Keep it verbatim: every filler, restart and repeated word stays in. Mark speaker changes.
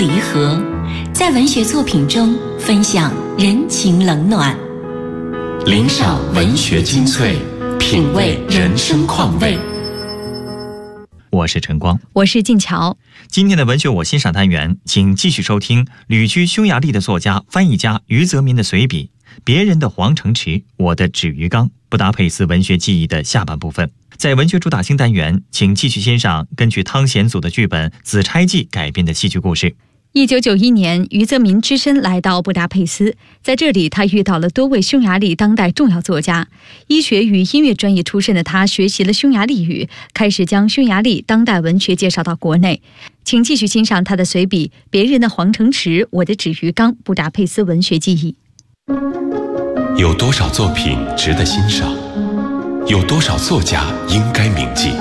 Speaker 1: 离合，在文学作品中分享人情冷暖，
Speaker 2: 领赏文学精粹，品味人生况味。
Speaker 3: 我是陈光，
Speaker 4: 我是静乔。
Speaker 3: 今天的文学我欣赏单元，请继续收听旅居匈牙利的作家翻译家余泽民的随笔《别人的黄城池，我的纸鱼缸》，布达佩斯文学记忆的下半部分。在文学主打新单元，请继续欣赏根据汤显祖的剧本《紫钗记》改编的戏剧故事。
Speaker 4: 一九九一年，余泽民只身来到布达佩斯，在这里他遇到了多位匈牙利当代重要作家。医学与音乐专业出身的他学习了匈牙利语，开始将匈牙利当代文学介绍到国内。请继续欣赏他的随笔《别人的黄城池，我的纸鱼缸：布达佩斯文学记忆》。
Speaker 2: 有多少作品值得欣赏？有多少作家应该铭记？